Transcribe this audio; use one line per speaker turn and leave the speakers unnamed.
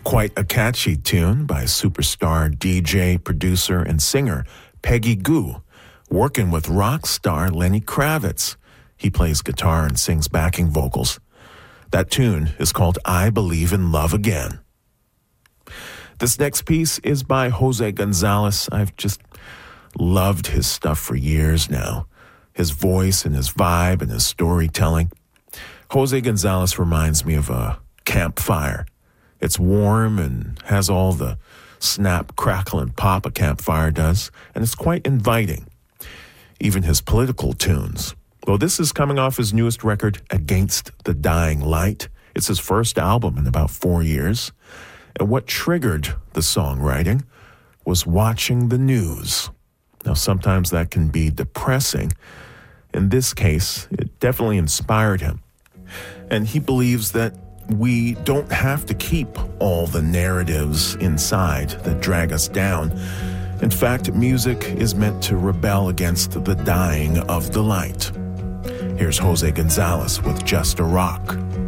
Quite a catchy tune by superstar DJ, producer, and singer Peggy Gou, working with rock star Lenny Kravitz. He plays guitar and sings backing vocals. That tune is called I Believe in Love Again. This next piece is by Jose Gonzalez. I've just loved his stuff for years now. His voice and his vibe and his storytelling. Jose Gonzalez reminds me of a campfire. It's warm and has all the snap, crackle, and pop a campfire does, and it's quite inviting. Even his political tunes. Well, this is coming off his newest record, Against the Dying Light. It's his first album in about 4 years. And what triggered the songwriting was watching the news. Now, sometimes that can be depressing. In this case, it definitely inspired him. And he believes that we don't have to keep all the narratives inside that drag us down. In fact, music is meant to rebel against the dying of the light. Here's Jose Gonzalez with Just a Rock.